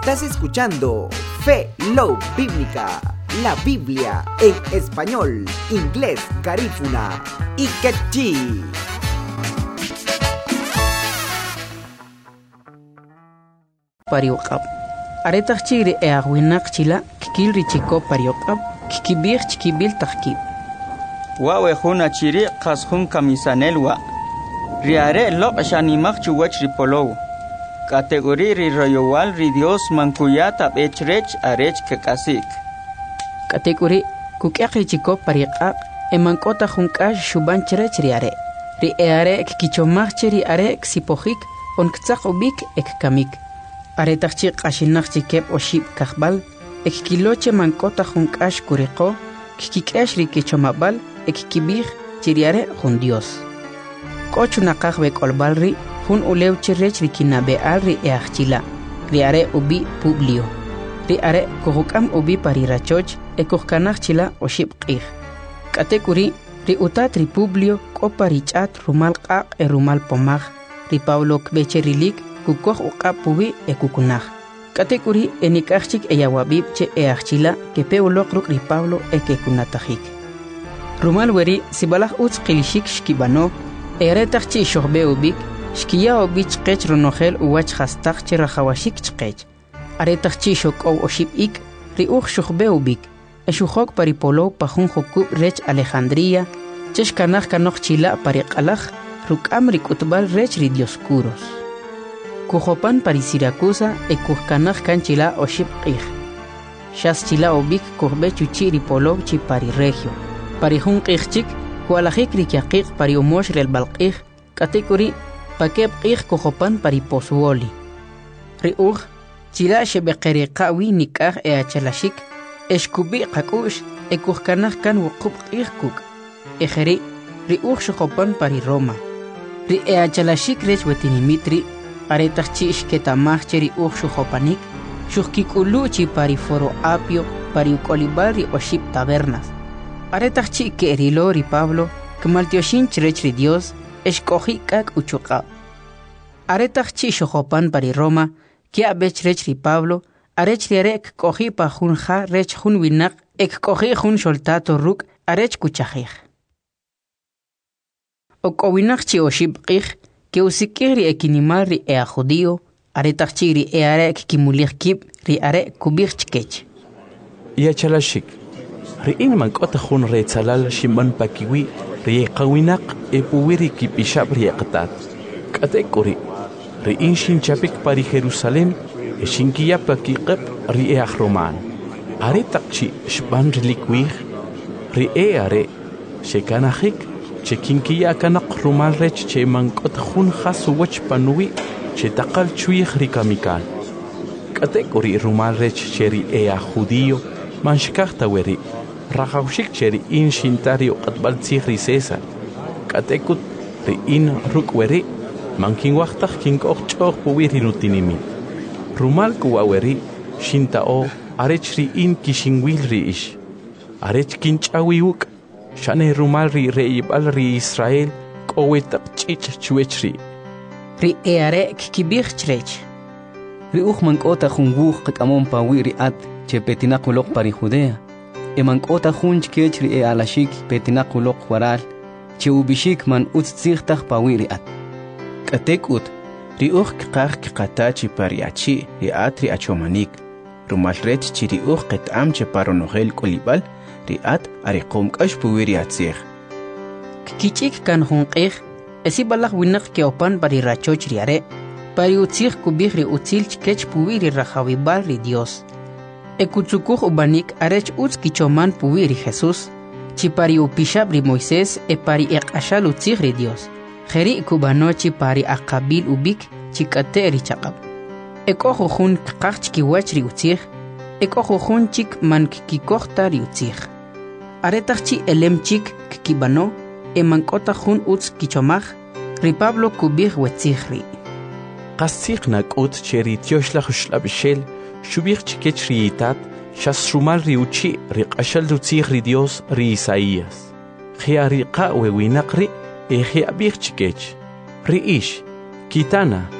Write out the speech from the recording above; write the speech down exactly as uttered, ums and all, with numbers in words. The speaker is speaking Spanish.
Estás escuchando Fe Love Bíblica, la Biblia en español, inglés, garífuna y quechí. Pariokab. Aretach chigri e agwinak chila, kikil richiko pariokab, kikibir chikibil takib. Wawe huna chiri qashun kamisanelwa. Riare lok shanimak chuwach ripolow. Kategori ri royowal ri Dios mankuyata bechrech arech kekasik. Kategori kukyakri chiko pariokab, e mankota junkash shuban cherech riare. Ri eare kikichomach chiri are ksipojik, on ktsak ubik ek kamik. Aretachchi qashinaqchi kep oshib kahbal, ekkiloche mankota junkash kuriqo, kikikash rikichomabal, ekkibij chiriare jun Dios. Kochunaqaj bekolbalri, jun ulew chirrech rikinabeal ri eachila, riare ubi Publio. Riare kohukam ubi parirachoch, ekohkanachila oshib qij. Katekuri, ri utat ri Publio, koparichat rumal qaq e rumal pomaj, ri Pablo kbecherilik, kukoj uqapubi e kukunaj. Katekuri enikachik eyawabib che eachila que peulok ri Pablo e que kunatajik. Rumal weri sibalaj utz qilishik shkibano eretach chi shohbe ubik shkiya obich qech runojel uwach hastach che rajawashik chqech. Aretach chi shok o oshib ik ri uj shohbe ubik e shuhok paripolo pajun jokub rech Alejandría chesh kanaj kanoj chila pariqalaj rukam rikutbal rech ri Dioscuros. Kujopan pari Siracusa e kujkanaj kanchila oshib qij. Shas chila obik kujbe chuchi ripolov chi pari regio. Pari jun qijchik kualajik rikiaqiq pari umosh rel balqij katekuri pakeb qij kujopan pari posuoli. Ri uj chila shebeqeriqawi nikaj e achalashik eshkubi qakush e kujkanaj kan wuqub qij kuk. Ejeri ri uj shojopan pari Roma. Ri e achalashik rech wetinimitri aretach chi ishketamaj cheri uj shujopanik, shuhkikulu chi pari foro apio, pari ukolibal ri oshib tabernas. Aretach chi kerilo ri Pablo, kmaltioshin chrech ri Dios, eshkoji kak uchuqab. Aretach chi shujopan pari Roma, kia bech rech ri Pablo, arech ri arek koji pa jun ja rech jun winak, ek koji jun soltato ruk, arech kuchajij. Okowinak chi oshib qij, que usikiri ekinimal ri ea judío, aretachchi ri eare kimulich kib ri are kubich chkech. Ya chalashik, ri in mankota jun re tzalal shimban pakiwi ri qawinak e puwiri kipishab ri qatat. Katekuri, ri in shin chapik pari Jerusalem e shinkiya pakiqab ri ea roman. Aretachchi shban relikwih ri eare shekanajik che kinkiya kanak rumal rech che mankot jun jasu wach panui che taqal chuij rikamikal. Katekuri rumal rech cheri ea judío manshkachta weri rajawshik cheri in shintario qatbal tzigri César. Katekut ri in ruk weri mankin waqtaj kinkoj ch'oj puwiri nutinimi. Rumal kuwa weri shintao arech ri in kishinwil ri ish. Arech kinch'awiuk shane rumal ri reibal ri Israel kowetap chich chuechri. Ri eare kikibich chrech. Ri uj mankota jun wuj qamon pawi ri at che petinakulok pari Judea. E mankota jun chkech ri e alashik petinakulok waral che ubishik man utzigtaj pawi ri at. Katek ut ri uj kqaj kqatachi pariachi ri at ri achomanik. Rumal rech chi ri uj qetam che paronogel kolibal riat ariqom kash puwiri atzig. Kichik kan jun qij, esi balaj winak keopan pari rachoch riare, pari utzig kubij ri utzil chkech puwiri rajawibal ri Dios. E kutsukuj ubanik arech utz kichoman puwiri Jesús, chi pari upishab ri Moisés e pari eqashal utzig ri Dios. Jeri kubano chi pari aqabil ubik chi kate ri chaqab. E kojo jun kqaj chkiwach ri utzig, e kojo jun chik man kikojta ri utzig. Aretachchi elemchik kibano e mankota jun utz kichomaj ri Pablo kubij wetzigri. Qasig nakut cheri tioshlaj shlabshel shubig chikech ri itat shas rumal ri uchi ri qashal utzig ri Dios ri Isaías. Khiari qa we winaqri e khiabig chikech. Ri ish kitana